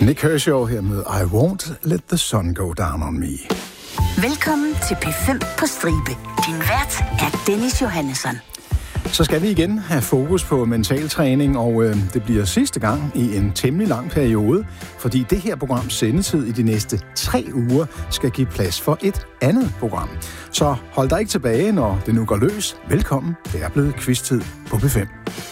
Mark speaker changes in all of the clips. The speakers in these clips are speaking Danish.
Speaker 1: Nick Kershaw her med I Won't Let the Sun Go Down on Me.
Speaker 2: Velkommen til P5 på stribe. Din vært er Dennis Johannesson.
Speaker 1: Så skal vi igen have fokus på mentaltræning, og det bliver sidste gang i en temmelig lang periode, fordi det her programs sendetid i de næste 3 uger skal give plads for et andet program. Så hold dig ikke tilbage, når det nu går løs. Velkommen, det er blevet quiz-tid på P5.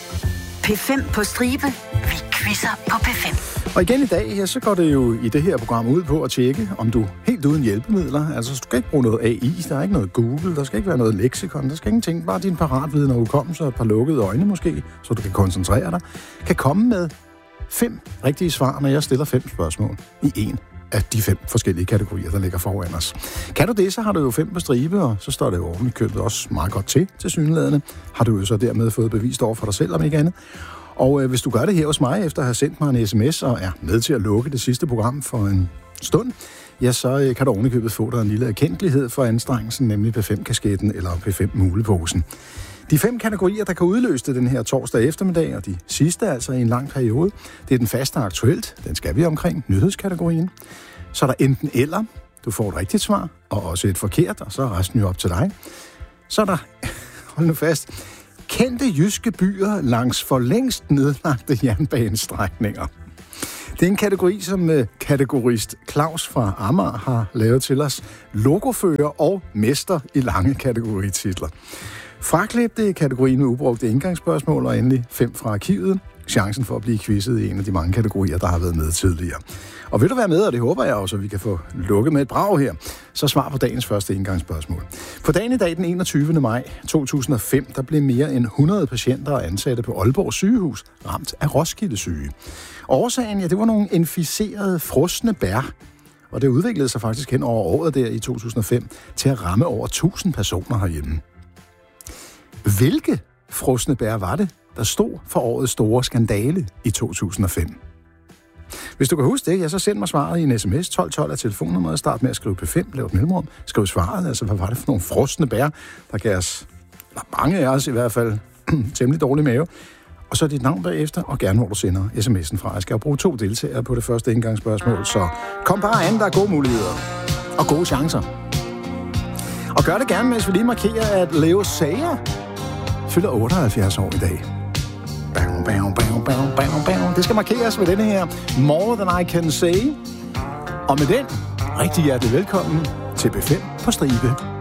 Speaker 2: P5 på stribe. Vi quizzer på P5.
Speaker 1: Og igen i dag, ja, så går det jo i det her program ud på at tjekke, om du helt uden hjælpemidler, altså du skal ikke bruge noget AI, der er ikke noget Google, der skal ikke være noget leksikon, der skal ingenting, bare din paratviden og hukommelse og et par lukkede øjne måske, så du kan koncentrere dig, kan komme med 5 rigtige svar, når jeg stiller 5 spørgsmål i en af de 5 forskellige kategorier, der ligger foran os. Kan du det, så har du jo 5 på stribe, og så står det jo ordentligt købet også meget godt til synlædende. Har du jo så dermed fået bevist over for dig selv, om ikke andet. Og hvis du gør det her hos mig, efter at have sendt mig en sms og er med til at lukke det sidste program for en stund, ja, så kan du ovenikøbet få dig en lille erkendelighed for anstrengelsen, nemlig P5-kasketten eller P5-muleposen. De 5 kategorier, der kan udløse det den her torsdag eftermiddag, og de sidste altså i en lang periode, det er den faste aktuelt, den skal vi omkring, nyhedskategorien. Så er der enten eller, du får et rigtigt svar, og også et forkert, og så er resten jo op til dig. Så er der, hold nu fast, kendte jyske byer langs for længst nedlagte jernbanestrækninger. Det er en kategori, som kategorist Claus fra Amager har lavet til os. Logofører og mester i lange kategorititler. Fraklip, det er kategorien med ubrugte indgangsspørgsmål, og endelig 5 fra arkivet. Chancen for at blive quizzet i en af de mange kategorier, der har været med tidligere. Og vil du være med, og det håber jeg også, at vi kan få lukket med et brag her, så svar på dagens første indgangsspørgsmål. På dagen i dag, den 21. maj 2005, der blev mere end 100 patienter og ansatte på Aalborg sygehus ramt af Roskilde-syge. Årsagen, ja, det var nogle inficerede frosne bær, og det udviklede sig faktisk hen over året der i 2005 til at ramme over 1000 personer herhjemme. Hvilke frosne bær var det, der stod for årets store skandale i 2005? Hvis du kan huske det, ja, så send mig svaret i en sms. 1212 er telefonnummeret. Start med at skrive P5, lav et mellemrum. Skriv svaret, altså hvad var det for nogle frosne bær, der gav os, eller mange af os i hvert fald, temmelig dårlig mave. Og så dit navn bagefter, og gerne hvor du sender sms'en fra. Jeg skal jo bruge 2 deltagere på det første indgangsspørgsmål, så kom bare an, der er gode muligheder og gode chancer. Og gør det gerne, mens vi lige markerer, at Leo Sayer fylder 78 år i dag. Det skal markeres med denne her More Than I Can Say. Og med den, rigtig hjertelig velkommen til P5 på stribe.